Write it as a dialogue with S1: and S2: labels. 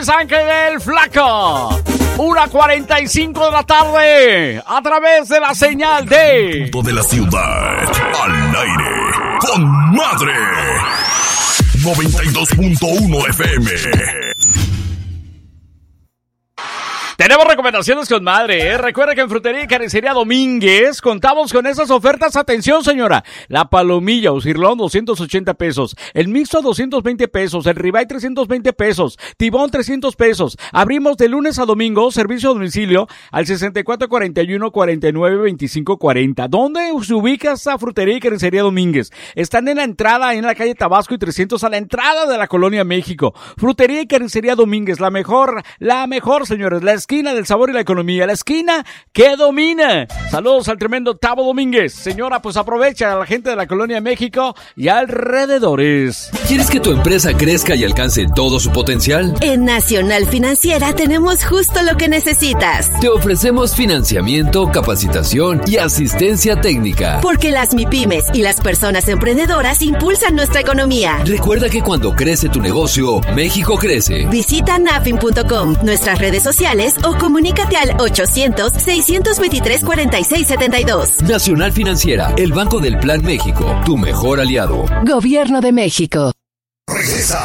S1: Luis Ángel el Flaco. 1:45 de la tarde, a través de la señal de...
S2: de la ciudad, al aire, con madre. 92.1 FM.
S1: Tenemos recomendaciones con madre, ¿eh? Recuerda que en Frutería y Carnicería Domínguez contamos con esas ofertas. Atención, señora. La palomilla o cirlón, 280 pesos. El mixto, 220 pesos. El ribeye, 320 pesos. Tibón, 300 pesos. Abrimos de lunes a domingo. Servicio a domicilio al 6441-492540. ¿Dónde se ubica esta Frutería y Carnicería Domínguez? Están en la entrada, en la calle Tabasco y 300, a la entrada de la Colonia México. Frutería y Carnicería Domínguez, la mejor, señores. La esquina del sabor y la economía, la esquina que domina. Saludos al tremendo Tavo Domínguez. Señora, pues aprovecha a la gente de la Colonia México y alrededores.
S3: ¿Quieres que tu empresa crezca y alcance todo su potencial?
S4: En Nacional Financiera tenemos justo lo que necesitas.
S3: Te ofrecemos financiamiento, capacitación y asistencia técnica.
S4: Porque las MIPYMES y las personas emprendedoras impulsan nuestra economía.
S3: Recuerda que cuando crece tu negocio, México crece.
S4: Visita nafin.com, nuestras redes sociales o comunícate al 800-623-4672.
S3: Nacional Financiera, el Banco del Plan México, tu mejor aliado.
S4: Gobierno de México.
S2: Regresa